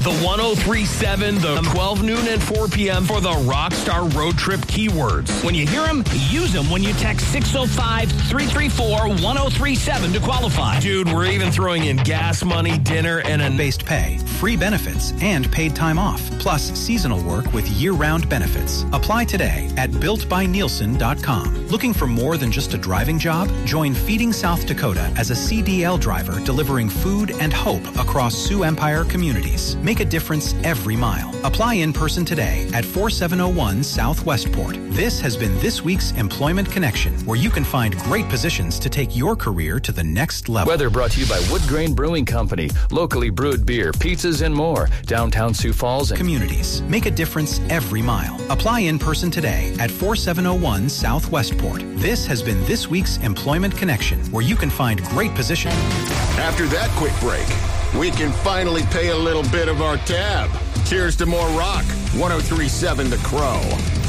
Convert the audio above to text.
The 1037, the 12 noon and 4 p.m. for the Rockstar Road Trip keywords. When you hear them, use them when you text 605-334-1037 to qualify. Dude, we're even throwing in gas money, dinner, and a based pay, free benefits, and paid time off, plus seasonal work with year-round benefits. Apply today at builtbynielsen.com. Looking for more than just a driving job? Join Feeding South Dakota as a CDL driver delivering food and hope across Sioux Empire communities. Make a difference every mile. Apply in person today at 4701 South Westport. This has been this week's Employment Connection, where you can find great positions to take your career to the next level. Weather brought to you by Wood Grain Brewing Company. Locally brewed beer, pizzas, and more. Downtown Sioux Falls and communities. Make a difference every mile. Apply in person today at 4701 South Westport. This has been this week's Employment Connection, where you can find great positions. After that quick break, we can finally pay a little bit of our tab. Cheers to more rock. 1037 The Crow.